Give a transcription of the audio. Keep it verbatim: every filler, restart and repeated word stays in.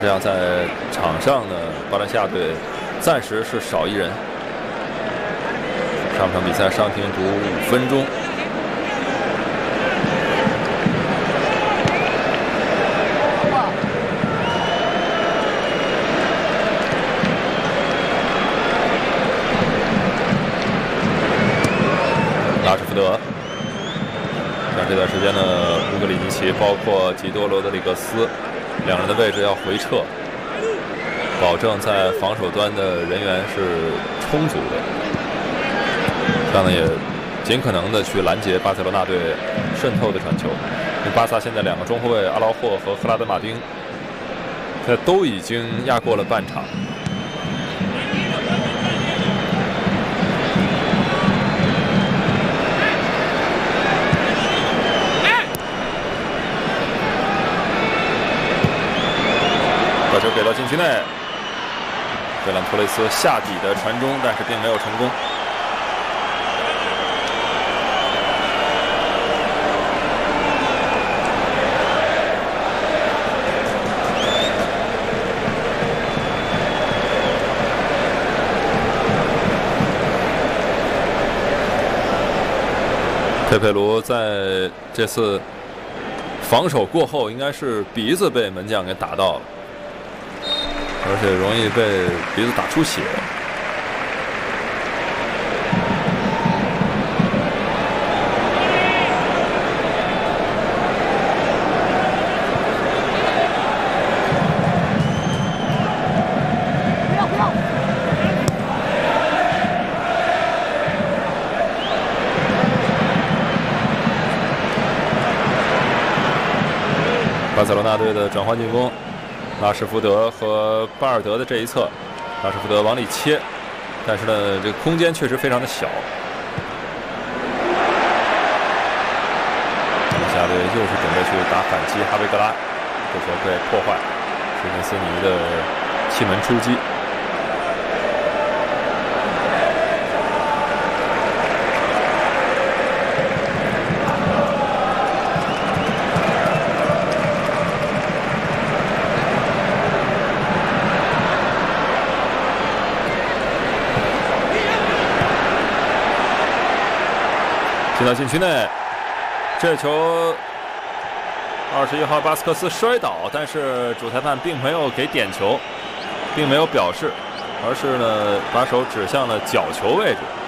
这样在场上呢，巴伦西亚队暂时是少一人。上场比赛伤停补五分钟。拉什福德。 像这段时间呢，乌格里尼奇包括吉多罗德里格斯两人的位置要回撤，保证在防守端的人员是充足的，这样呢也尽可能的去拦截巴塞罗那队渗透的传球。因为巴萨现在两个中后卫阿劳霍和赫拉德马丁，这都已经压过了半场。 把球给到禁区内，费兰托雷斯下底的传中，但是并没有成功。佩佩卢在这次防守过后，应该是鼻子被门将给打到了。 而且容易被鼻子打出血。 不要不要！ 巴塞罗那队的转换进攻。 拉什福德和巴尔德的这一侧，拉什福德往里切，但是呢，这个空间确实非常的小。下队又是准备去打反击，哈维格拉，这球被破坏，史密斯尼的气门出击。 进到禁区内，这球二十一号巴斯克斯摔倒，但是主裁判并没有给点球，并没有表示，而是呢把手指向了角球位置。